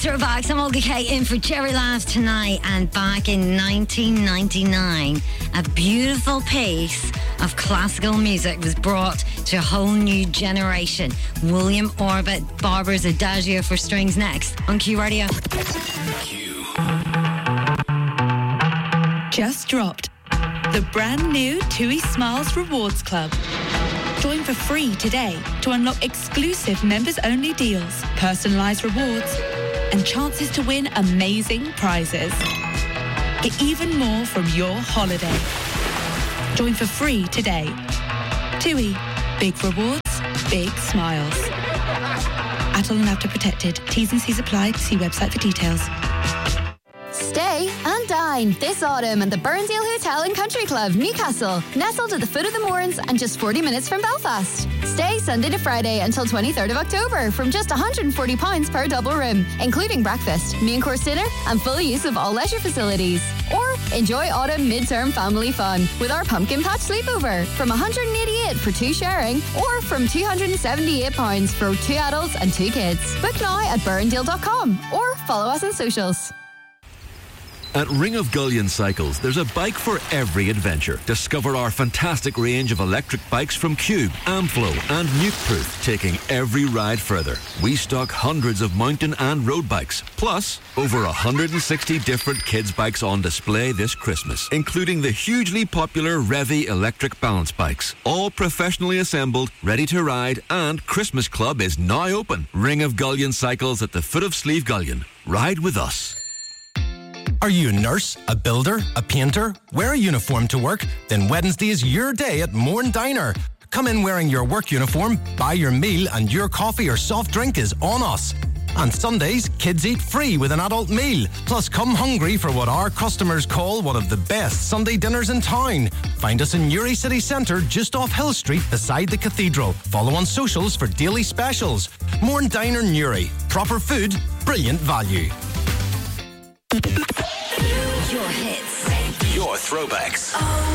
Throwbacks, I'm Olga K in for Jerry Last tonight. And back in 1999, a beautiful piece of classical music was brought to a whole new generation. William Orbit, Barber's Adagio for Strings next on Q Radio. Q. Just dropped the brand new TUI Smiles Rewards Club. Join for free today to unlock exclusive members-only deals, personalised rewards, and chances to win amazing prizes. Get even more from your holiday. Join for free today. TUI. Big rewards, big smiles. Adult and after protected. T's and C's apply. See website for details. Stay and dine this autumn at the Burnsdale Hotel and Country Club, Newcastle, nestled at the foot of the Mourns and just 40 minutes from Belfast. Stay Sunday to Friday until 23rd of October from just £140 per double room, including breakfast, main course dinner and full use of all leisure facilities. Or enjoy autumn midterm family fun with our Pumpkin Patch Sleepover from £188 for two sharing or from £278 for two adults and two kids. Book now at burndale.com or follow us on socials. At Ring of Gullion Cycles, there's a bike for every adventure. Discover our fantastic range of electric bikes from Cube, Amflow and Nukeproof, taking every ride further. We stock hundreds of mountain and road bikes, plus over 160 different kids' bikes on display this Christmas, including the hugely popular Revy electric balance bikes. All professionally assembled, ready to ride, and Christmas Club is now open. Ring of Gullion Cycles at the foot of Slieve Gullion. Ride with us. Are you a nurse, a builder, a painter? Wear a uniform to work? Then Wednesday is your day at Mourne Diner. Come in wearing your work uniform, buy your meal, and your coffee or soft drink is on us. On Sundays, kids eat free with an adult meal. Plus, come hungry for what our customers call one of the best Sunday dinners in town. Find us in Newry City Centre, just off Hill Street, beside the cathedral. Follow on socials for daily specials. Mourne Diner Newry. Proper food, brilliant value. Your hits. Your throwbacks.